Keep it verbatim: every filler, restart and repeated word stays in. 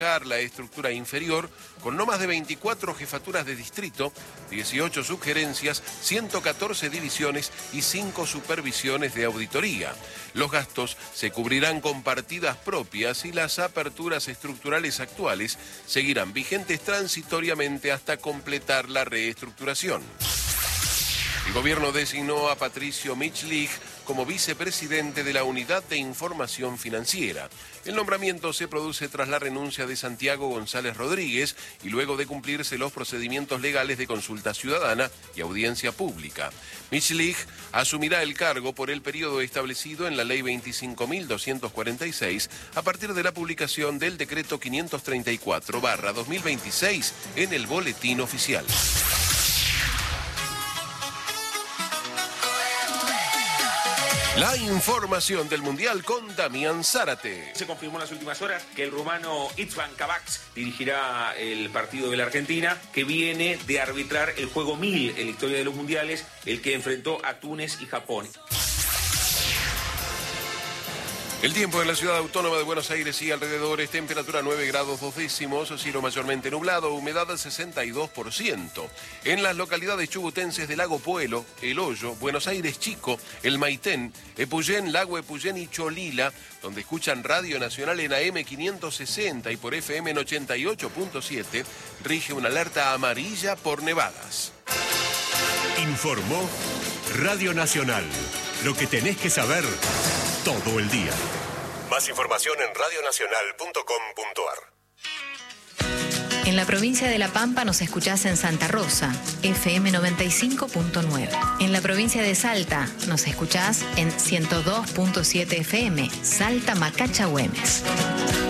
la estructura inferior con no más de veinticuatro jefaturas de distrito, dieciocho subgerencias, ciento catorce divisiones y cinco supervisiones de auditoría. Los gastos se cubrirán con partidas propias y las aperturas estructurales actuales seguirán vigentes transitoriamente hasta completar la reestructuración. El gobierno designó a Patricio Michlich como vicepresidente de la Unidad de Información Financiera. El nombramiento se produce tras la renuncia de Santiago González Rodríguez y luego de cumplirse los procedimientos legales de consulta ciudadana y audiencia pública. Michlich asumirá el cargo por el periodo establecido en la Ley veinticinco mil doscientos cuarenta y seis a partir de la publicación del Decreto quinientos treinta y cuatro barra dos mil veintiséis en el Boletín Oficial. La información del Mundial con Damián Zárate. Se confirmó en las últimas horas que el rumano Itzvan Kabaks dirigirá el partido de la Argentina, que viene de arbitrar el juego mil en la historia de los mundiales, el que enfrentó a Túnez y Japón. El tiempo en la ciudad autónoma de Buenos Aires y alrededores, temperatura nueve grados dos décimos, cielo mayormente nublado, humedad al sesenta y dos por ciento. En las localidades chubutenses de Lago Puelo, El Hoyo, Buenos Aires Chico, El Maitén, Epuyén, Lago Epuyén y Cholila, donde escuchan Radio Nacional en A M quinientos sesenta y por F M en ochenta y ocho punto siete, rige una alerta amarilla por nevadas. Informó Radio Nacional. Lo que tenés que saber todo el día. Más información en radio nacional punto com punto ar. En la provincia de La Pampa nos escuchás en Santa Rosa, F M noventa y cinco punto nueve. En la provincia de Salta nos escuchás en ciento dos punto siete F M, Salta Macacha Güemes.